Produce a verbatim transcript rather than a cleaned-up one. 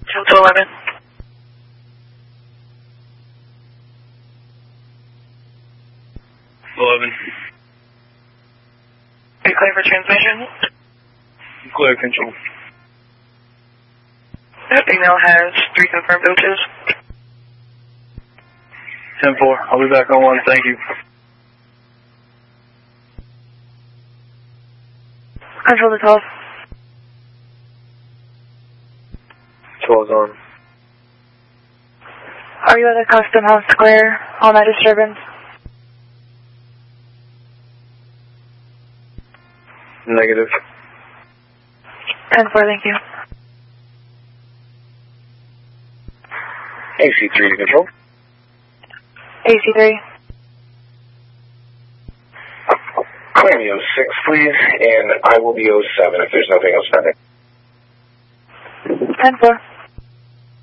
Delta eleven. eleven. Are you clear for transmission? Clear control. That email has three confirmed doses. ten four. I'll be back on one. Thank you. Control to twelve. twelve's on. Are you at the Custom House Square on that disturbance? Negative. ten four, thank you. A C three to control. A C three. Clear me oh six, please, and I will be oh seven if there's nothing else pending. ten four.